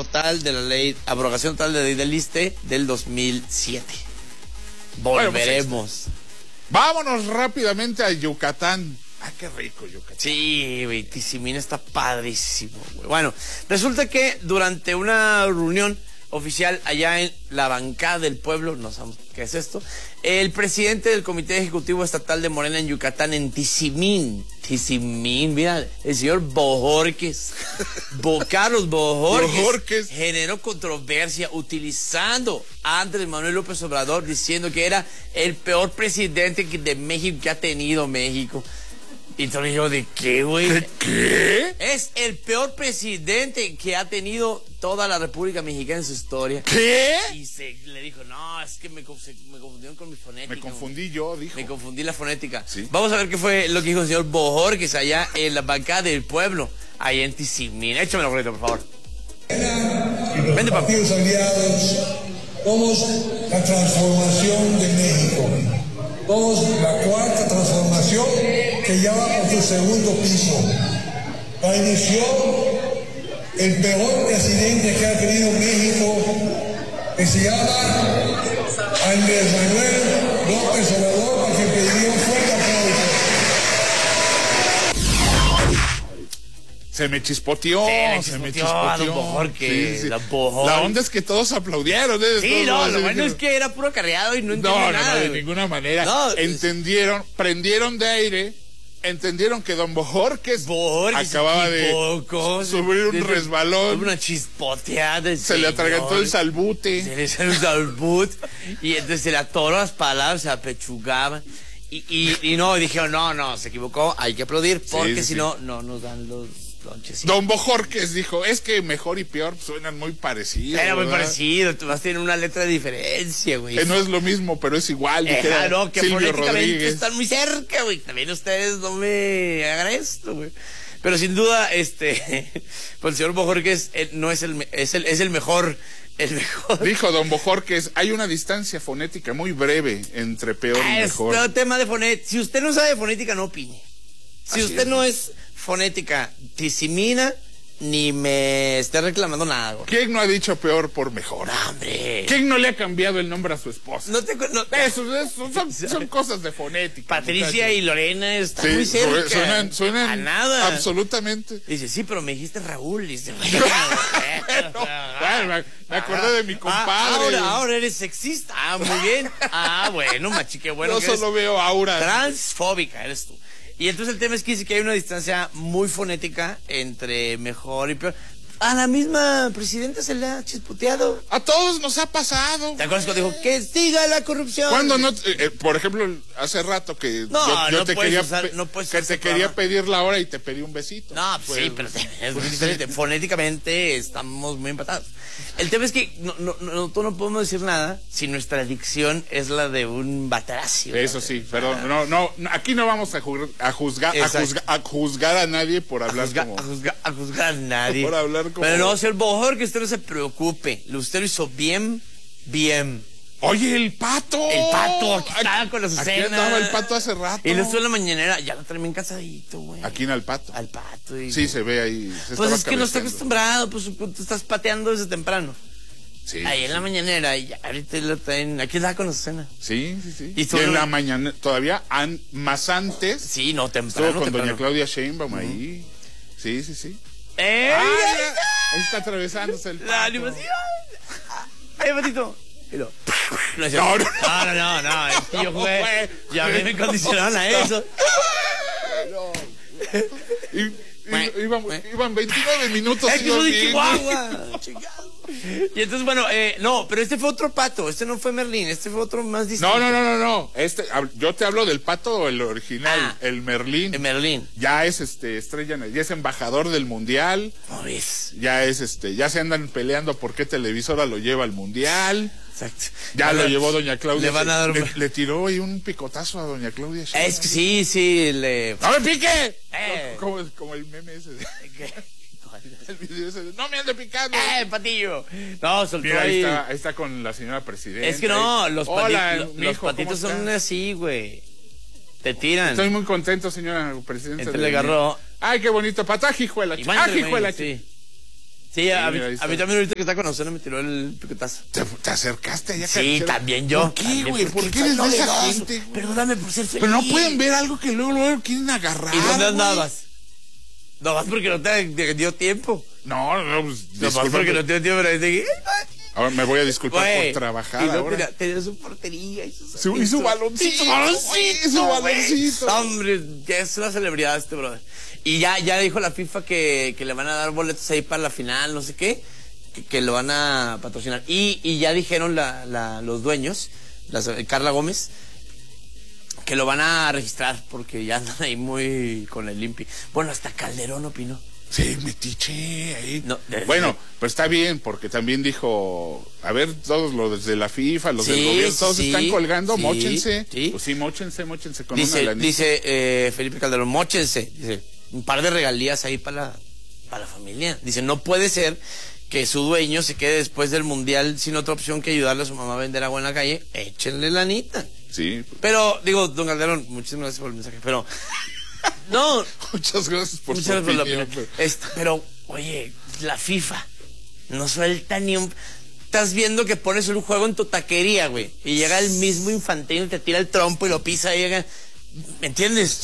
total de la ley, abrogación total de la ley del ISSSTE del 2007. Volveremos. Bueno, pues, vámonos rápidamente a Yucatán. Ah, qué rico Yucatán. Sí, güey, Tizimín está padrísimo, güey. Bueno, resulta que durante una reunión oficial allá en la bancada del pueblo, no sabemos qué es esto, el presidente del Comité Ejecutivo Estatal de Morena en Yucatán, en Tizimín, mira, el señor Bojorquez, Carlos Bojorquez, generó controversia utilizando a Andrés Manuel López Obrador, diciendo que era el peor presidente de México que ha tenido México. Y entonces yo, ¿de qué, güey? ¿Qué? Es el peor presidente que ha tenido toda la República Mexicana en su historia. ¿Qué? Y le dijo, no, es que me confundieron con mi fonética. Me confundí yo, dijo. Me confundí la fonética. ¿Sí? Vamos a ver qué fue lo que dijo el señor Bojorquez allá en la bancada del pueblo, allá en Tizimín. Échamelo, Jorito, por favor. Vente, partidos aliados, somos la transformación de México. Somos la cuarta transformación que ya va por su segundo piso. La inició el peor presidente que ha tenido México, que se llama Andrés Manuel López Obrador, a quien pediría un fuerte aplauso. Se me chispoteó. Porque sí. la onda es que todos aplaudieron. Sí, todos, lo bueno es que era puro carreado y no entendía nada. No, de ninguna manera. No, entendieron, prendieron de aire, entendieron que don Bojorquez acababa de sufrir un resbalón. Una chispoteada. Se le atragantó el salbute. Y entonces se le atoró las palabras, se apechugaban. Y no, dijeron, no, se equivocó, hay que aplaudir, porque si no, no nos dan los lonches. Don Bojorquez dijo, es que mejor y peor suenan muy parecidos. Era muy parecido, tú vas a tener una letra de diferencia, güey. Que no es lo mismo, pero es igual. No, que Silvio fonéticamente Rodríguez. están muy cerca, güey. También ustedes no me hagan esto, güey. Pero sin duda, pues el señor Bojorquez no es el mejor. El mejor. Dijo don Bojorquez, hay una distancia fonética muy breve entre peor y mejor. Es tema de fonética. Si usted no sabe fonética, no opine. Si usted no es fonética tizimina, ni me esté reclamando nada, güey. ¿Quién no ha dicho peor por mejor? No, hombre. ¿Quién no le ha cambiado el nombre a su esposa? Son cosas de fonética. Patricia, muchachos. Y Lorena están muy cerca. Suenan a nada. Absolutamente. Dice, sí, pero me dijiste Raúl. Dice, me acordé de mi compadre. Ahora eres sexista. Muy bien. Bueno, machi, qué bueno. Yo solo veo aura. Transfóbica eres tú. Y entonces el tema es que dice que hay una distancia muy fonética entre mejor y peor. A la misma presidenta se le ha chispoteado. A todos nos ha pasado. ¿Te acuerdas cuando dijo que siga la corrupción? Cuando no, por ejemplo, hace rato que yo te quería pedir la hora y te pedí un besito. No, pues, sí, pero es muy diferente. Fonéticamente estamos muy empatados. El tema es que tú no podemos decir nada si nuestra dicción es la de un bataracio. Eso sí, pero aquí no vamos a juzgar a nadie por hablar a juzgar a nadie. Por hablar como... Pero no, señor Bojor, que usted no se preocupe. Usted lo hizo bien. Oye, el pato. Aquí estaba con la Azucena. Aquí andaba el pato hace rato. Y le estuvo en la mañanera, ya lo trae bien cansadito, güey. ¿A quién? Al pato. Al pato. Sí, se ve ahí. Pues es que no está acostumbrado, pues tú estás pateando desde temprano. Sí. Ahí en la mañanera, y ya ahorita lo traen. Aquí estaba con la Azucena. Sí. Y en la mañana, todavía más antes. Sí, no, temprano. Estuvo con doña Claudia Sheinbaum ahí. Sí. Ahí está atravesándose el pato. La animación. Ay, patito. No, es que yo jugué. Ya me condicionaron a eso. Iban 29 minutos. Es que soy de Chihuahua. Y entonces, bueno, no, pero este fue otro pato. Este no fue Merlín, este fue otro más distinto. No. Yo te hablo del pato, el original, el Merlín. El Merlín. Ya es estrella, ya es embajador del mundial. ¿Cómo ves? Ya se andan peleando por qué televisora lo lleva al mundial. Exacto. Ya lo llevó doña Claudia. Le van a dar le tiró ahí un picotazo a doña Claudia. Es que sí, ¡No me pique! Como el meme ese de... El video ese de, ¡no me ande picando! Patillo! No, soltó. Mira, ahí está con la señora presidenta. Es que no, los patitos son así, güey. Te tiran. Estoy muy contento, señora presidenta. Le agarró. ¡Ay, qué bonito! ¡Patajijuela! ¡Ajijuela! Sí. Sí, a mí también ahorita que está con nosotros me tiró el picotazo. ¿Te acercaste allá? Sí, también yo. ¿Por qué, güey? ¿Por qué eres de esa gente? Perdóname por ser feliz. Pero no pueden ver algo que luego quieren agarrar. ¿Y dónde andabas? No vas porque no te dio tiempo. No, pues no vas porque no te dio tiempo. Pero ahora me voy a disculpar por trabajar. Y no, ahora tenía su portería y su baloncito. Su baloncito. Hombre, que es una celebridad este brother. Y ya dijo la FIFA que le van a dar boletos ahí para la final, no sé qué, que lo van a patrocinar. Y ya dijeron los dueños, Carla Gómez, que lo van a registrar porque ya andan ahí muy con el limpi. Bueno, hasta Calderón opinó. Sí, metiche ahí. No, bueno, pues está bien, porque también dijo, a ver, todos los de la FIFA, los del gobierno, todos están colgando, móchense. Sí. Pues sí, móchense con una lanita. Dice Felipe Calderón, móchense. Dice, un par de regalías ahí para la familia. Dice, no puede ser que su dueño se quede después del mundial sin otra opción que ayudarle a su mamá a vender agua en la calle. Échenle lanita. Sí. Pero, digo, don Calderón, muchísimas gracias por el mensaje, pero... No. Muchas gracias por su opinión. Pero, oye, la FIFA no suelta ni un... Estás viendo que pones un juego en tu taquería, güey, y llega el mismo Infantino y te tira el trompo y lo pisa y llega... ¿Me entiendes?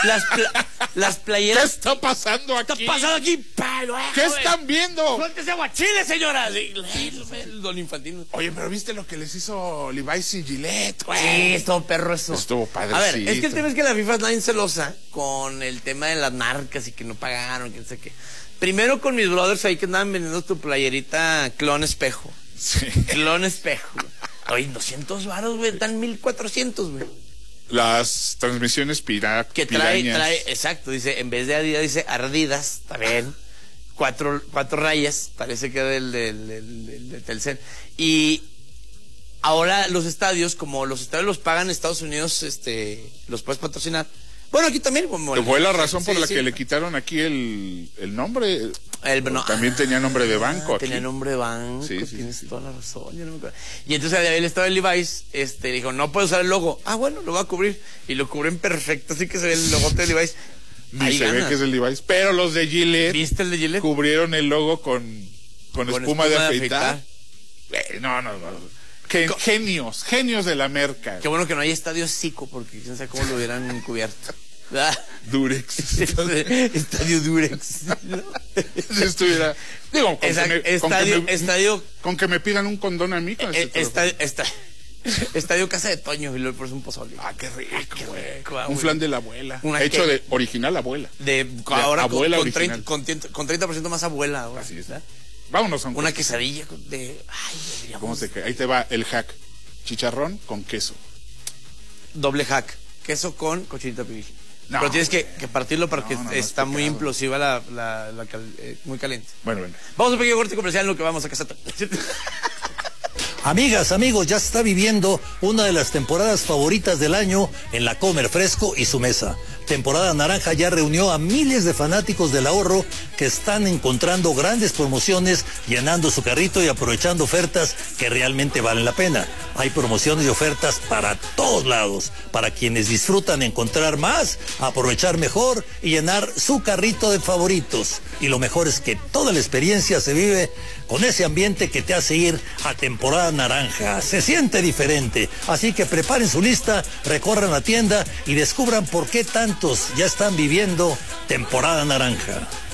Las playeras... ¿Qué está pasando aquí? ¿Qué está pasando aquí? ¿Qué están viendo? ¡Suéltese aguachiles, señora! Don Infantino. Oye, pero ¿viste lo que les hizo Levi's y Gillette, güey? Sí, estuvo perro eso. Estuvo padre. A ver, es que el tema es que la FIFA es bien celosa con el tema de las marcas y que no pagaron, que no sé qué. Primero con mis brothers ahí que andaban vendiendo tu playerita Clon Espejo. Sí. Clon Espejo. Oye, 200 varos, güey, dan 1400, güey. Las transmisiones que trae, exacto, dice, en vez de Adidas, dice Ardidas, también, cuatro rayas, parece que era del Telcel. Y ahora los estadios, como los estadios los pagan Estados Unidos, los puedes patrocinar. Bueno, aquí también. Que fue la razón por la que le quitaron aquí el nombre. También tenía nombre de banco. Tenía nombre de banco, tienes toda la razón. Yo no me acuerdo. Y entonces había el estado de Levi's, dijo, no puedo usar el logo. Ah, bueno, lo va a cubrir. Y lo cubren perfecto, así que se ve el logo de Levi's. Ni se ve que es el Levi's. Pero los de Gillette. ¿Viste el de Gillette? Cubrieron el logo con espuma de afeitar. No. Genios de la merca. Qué bueno que no hay estadio Zico, porque quién sabe cómo lo hubieran cubierto. Durex. Estadio Durex. ¿No? Si estuviera. Digo, con que me pidan un condón a mí. Con estadio Casa de Toño y luego por eso un pozole. Ah, qué rico, güey. Un flan de la abuela. Hecho de original abuela. Ahora abuela con 30% más abuela. Ahora. Así es. Vámonos a una quesadilla de... Ay, ¿cómo se cae? Ahí te va el hack. Chicharrón con queso. Doble hack. Queso con cochinita pibil. No, pero tienes que partirlo porque está muy implosiva muy caliente. Bueno. Vamos a un pequeño corte comercial en lo que vamos a casa. Amigas, amigos, ya se está viviendo una de las temporadas favoritas del año en la Comer Fresco y su mesa. Temporada Naranja ya reunió a miles de fanáticos del ahorro que están encontrando grandes promociones, llenando su carrito y aprovechando ofertas que realmente valen la pena. Hay promociones y ofertas para todos lados, para quienes disfrutan encontrar más, aprovechar mejor y llenar su carrito de favoritos. Y lo mejor es que toda la experiencia se vive con ese ambiente que te hace ir a Temporada Naranja. Se siente diferente, así que preparen su lista, recorran la tienda y descubran por qué tantos ya están viviendo Temporada Naranja.